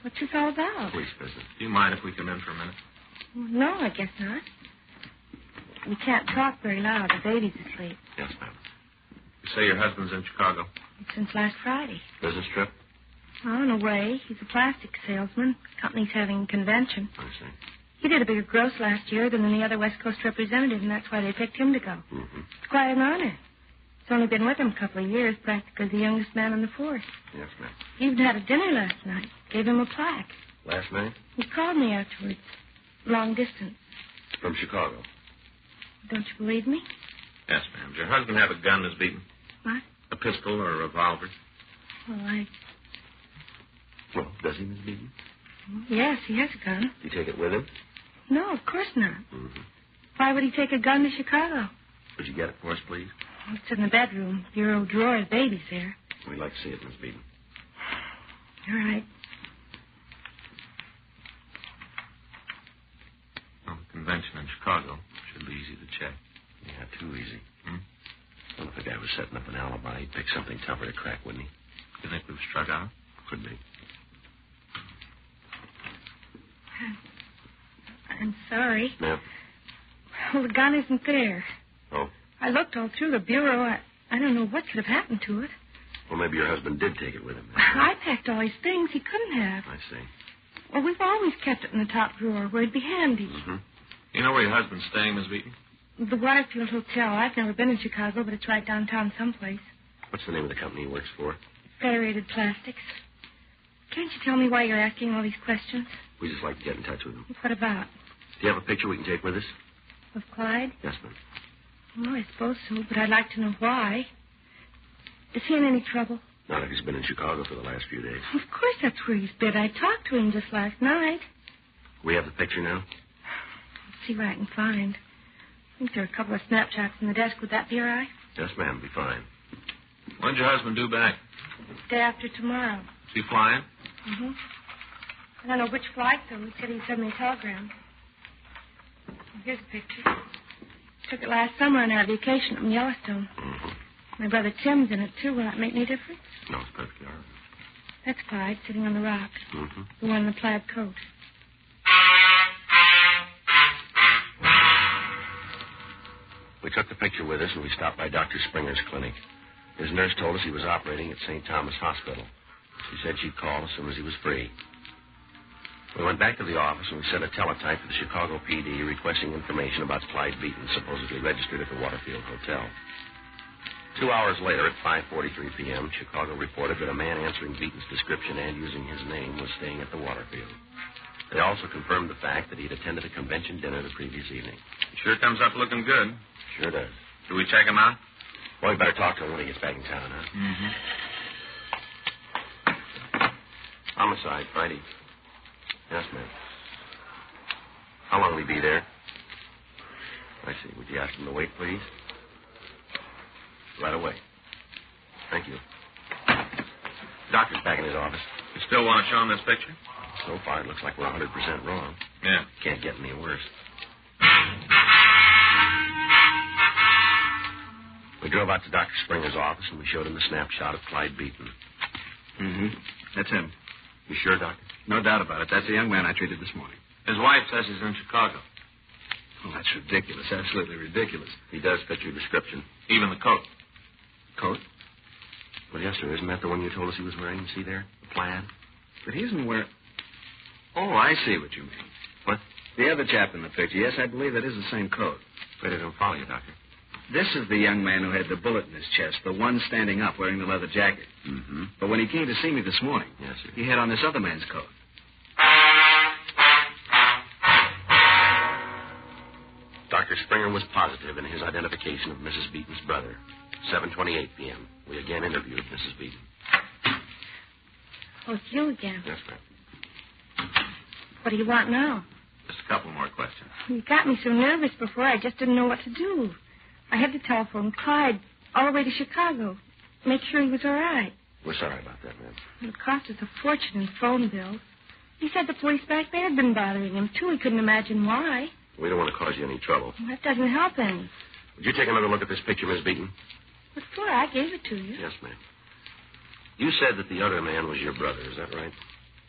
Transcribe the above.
What's this all about? Police business. Do you mind if we come in for a minute? No, I guess not. We can't talk very loud. The baby's asleep. Yes, ma'am. You say your husband's in Chicago? Since last Friday. Business trip? Oh, in a way. He's a plastic salesman. Company's having a convention. I see. He did a bigger gross last year than any other West Coast representative, and that's why they picked him to go. Mm-hmm. It's quite an honor. He's only been with them a couple of years, practically the youngest man on the force. Yes, ma'am. He even had a dinner last night. Gave him a plaque. Last night? He called me afterwards. Long distance. From Chicago. Don't you believe me? Yes, ma'am. Does your husband have a gun, Miss Beaton? What? A pistol or a revolver? Well, Well, does he, Miss Beaton? Yes, he has a gun. You take it with him? No, of course not. Mm-hmm. Why would he take a gun to Chicago? Would you get it for us, please? It's in the bedroom. Bureau drawer. The baby's there. We'd like to see it, Miss Beaton. All right. Well, the convention in Chicago should be easy to check. Yeah, too easy. Well, if the guy was setting up an alibi, he'd pick something tougher to crack, wouldn't he? You think we've struck out? Could be. I'm sorry. Ma'am? Well, the gun isn't there. Oh? I looked all through the bureau. I don't know what could have happened to it. Well, maybe your husband did take it with him. I packed all his things. He couldn't have. I see. Well, we've always kept it in the top drawer where it'd be handy. Mm-hmm. You know where your husband's staying, Miss Beaton? The Waterfield Hotel. I've never been in Chicago, but it's right downtown someplace. What's the name of the company he works for? Federated Plastics. Can't you tell me why you're asking all these questions? We'd just like to get in touch with him. What about? Do you have a picture we can take with us? Of Clyde? Yes, ma'am. Well, I suppose so, but I'd like to know why. Is he in any trouble? Not if he's been in Chicago for the last few days. Of course that's where he's been. I talked to him just last night. We have the picture now? Let's see what I can find. I think there are a couple of snapshots in the desk. Would that be all right? Yes, ma'am. Be fine. When's your husband due back? Day after tomorrow. Is he flying? Mm-hmm. I don't know which flight, though. He said he'd send me a telegram. Here's a picture. Took it last summer on our vacation up in Yellowstone. Mm-hmm. My brother Tim's in it, too. Will that make any difference? No, it's perfectly all right. That's Clyde, sitting on the rock. Mm-hmm. The one in the plaid coat. We took the picture with us, and we stopped by Dr. Springer's clinic. His nurse told us he was operating at St. Thomas Hospital. She said she'd call as soon as he was free. We went back to the office, and we sent a teletype to the Chicago PD requesting information about Clyde Beaton, supposedly registered at the Waterfield Hotel. 2 hours later, at 5:43 p.m., Chicago reported that a man answering Beaton's description and using his name was staying at the Waterfield. They also confirmed the fact that he'd attended a convention dinner the previous evening. He sure comes up looking good. Sure does. Do we check him out? Well, we better talk to him when he gets back in town, huh? Mm-hmm. Homicide, Friday. Yes, ma'am. How long will he be there? I see. Would you ask him to wait, please? Right away. Thank you. Doctor's back in his office. You still want to show him this picture? So far, it looks like we're 100% wrong. Yeah. Can't get any worse. We drove out to Dr. Springer's office, and we showed him the snapshot of Clyde Beaton. Mm-hmm. That's him. You sure, Doctor? No doubt about it. That's the young man I treated this morning. His wife says he's in Chicago. Oh, that's ridiculous. Absolutely ridiculous. He does fit your description. Even the coat. Coat? Well, yes, sir. Isn't that the one you told us he was wearing? See there? The plaid? But he isn't wearing... Oh, I see what you mean. What? The other chap in the picture. Yes, I believe that is the same coat. Afraid I don't follow you, Doctor. This is the young man who had the bullet in his chest, the one standing up wearing the leather jacket. Mm-hmm. But when he came to see me this morning, yes, sir, he had on this other man's coat. Dr. Springer was positive in his identification of Mrs. Beaton's brother. 7:28 p.m. We again interviewed Mrs. Beaton. Oh, it's you again. Yes, ma'am. What do you want now? Just a couple more questions. You got me so nervous before, I just didn't know what to do. I had to telephone Clyde all the way to Chicago. Make sure he was all right. We're sorry about that, ma'am. It cost us a fortune in phone bills. He said the police back there had been bothering him, too. He couldn't imagine why. We don't want to cause you any trouble. Well, that doesn't help any. Would you take another look at this picture, Miss Beaton? What for? I gave it to you. Yes, ma'am. You said that the other man was your brother. Is that right?